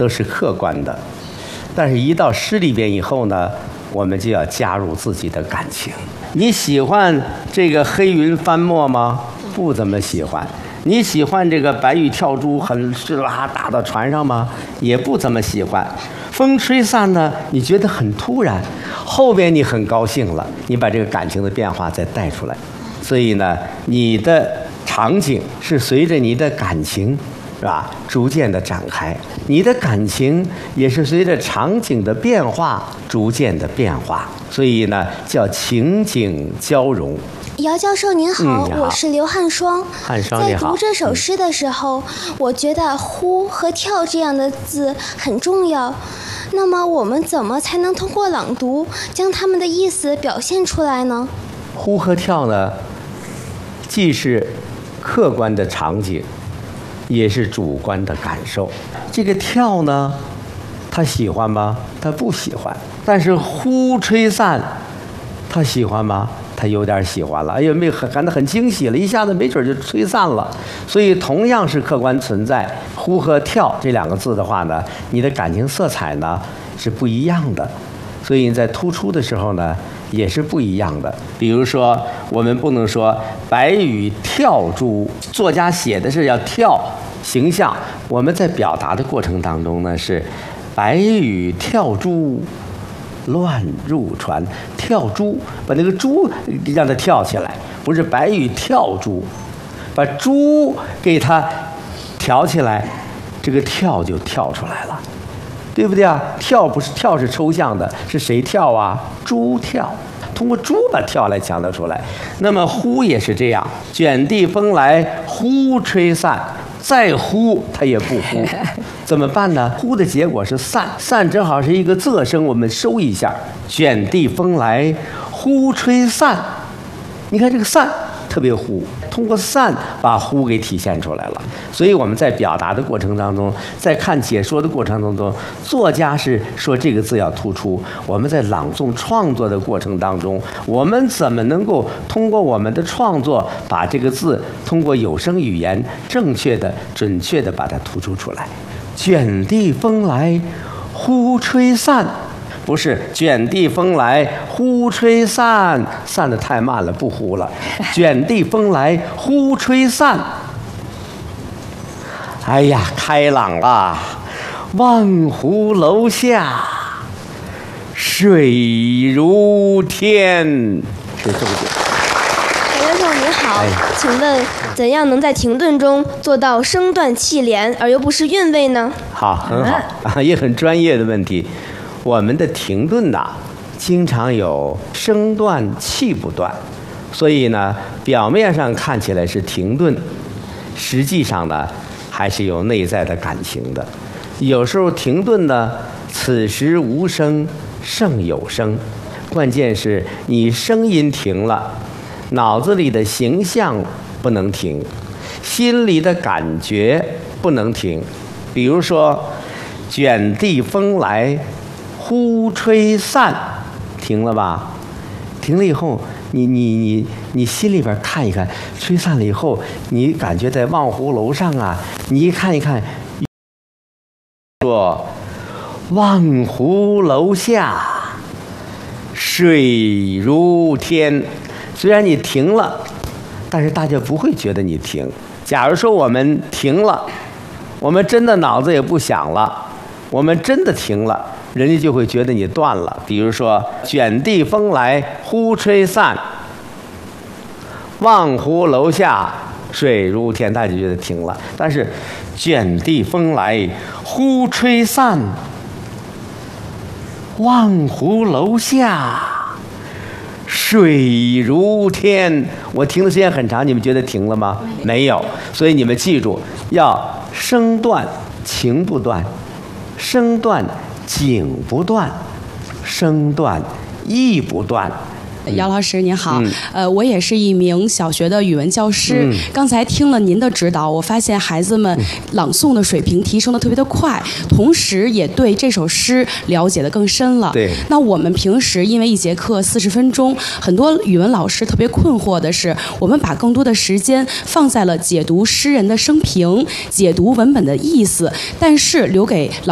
都是客观的。但是一到诗里边以后呢，我们就要加入自己的感情。你喜欢这个黑云翻墨吗？不怎么喜欢。你喜欢这个白玉跳珠很哧啦打到船上吗？也不怎么喜欢。风吹散呢，你觉得很突然，后边你很高兴了，你把这个感情的变化再带出来。所以呢，你的场景是随着你的感情，是吧，逐渐的展开，你的感情也是随着场景的变化逐渐的变化，所以呢叫情景交融。 姚教授您好，我是刘汉双。 汉双你好。 在读这首诗的时候，我觉得呼和跳这样的字很重要。那么我们怎么才能通过朗读将它们的意思表现出来呢？ 呼和跳呢，既是客观的场景，也是主观的感受。这个跳呢，他喜欢吗？他不喜欢。但是呼吹散，他喜欢吗？他有点喜欢了。哎呦，感到很惊喜了，一下子没准就吹散了。所以同样是客观存在，呼和跳这两个字的话呢，你的感情色彩呢是不一样的。所以你在突出的时候呢，也是不一样的。比如说，我们不能说白羽跳珠，作家写的是要跳形象，我们在表达的过程当中呢是白羽跳珠乱入船，跳珠把那个珠让它跳起来，不是白羽跳珠，把珠给它挑起来，这个跳就跳出来了，对不对啊？跳不是跳是抽象的，是谁跳啊？珠跳，通过珠把跳来强调出来。那么呼也是这样，卷地风来呼吹散，再呼它也不呼，怎么办呢？呼的结果是散，散正好是一个仄声，我们收一下，卷地风来呼吹散。你看这个散特别呼，通过散把呼给体现出来了。所以我们在表达的过程当中，在看解说的过程当中，作家是说这个字要突出，我们在朗诵创作的过程当中，我们怎么能够通过我们的创作把这个字通过有声语言正确的准确的把它突出出来。卷地风来呼吹散，不是卷地风来呼吹散，散得太慢了，不呼了。卷地风来呼吹散，哎呀，开朗了。望湖楼下水如天，是重点。 姚教授你好，请问怎样能在停顿中做到声断气连而又不失韵味呢？ 好，很好啊，也很专业的问题。我们的停顿呐，经常有声断气不断，所以呢，表面上看起来是停顿，实际上呢，还是有内在的感情的。有时候停顿呢，此时无声胜有声，关键是你声音停了，脑子里的形象不能停，心里的感觉不能停。比如说，卷地风来呼吹散，停了吧？停了以后，你心里边看一看，吹散了以后，你感觉在望湖楼上啊，你一看一看，说望湖楼下水如天。虽然你停了，但是大家不会觉得你停。假如说我们停了，我们真的脑子也不想了，我们真的停了，人家就会觉得你断了。比如说卷地风来呼吹散，望湖楼下水如天，大家就觉得停了。但是卷地风来呼吹散，望湖楼下水如天，我停的时间很长，你们觉得停了吗？没有。所以你们记住，要声断情不断，声断景不断，声断意不断。 姚老师您好，我也是一名小学的语文教师。刚才听了您的指导，我发现孩子们朗诵的水平提升的特别的快，同时也对这首诗了解的更深了。 对。 那我们平时因为一节课40分钟，很多语文老师特别困惑的是，我们把更多的时间放在了解读诗人的生平、解读文本的意思，但是留给